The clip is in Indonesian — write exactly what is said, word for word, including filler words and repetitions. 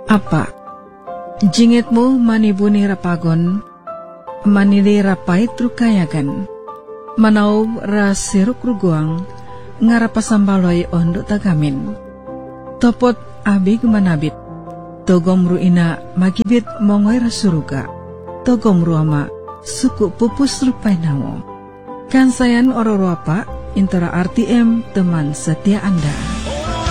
Apa? Jingitmu manibuni rapagon, manili rapai trukayagan, manau rasiruk ruguang, ngarapasambaloi onduk tagamin. Topot abig manabit, togomru ina magibit mongoy rasuruga, togomru ama suku pupus rupai nawo. Kansayan ororo apa, intara R T M teman setia Anda.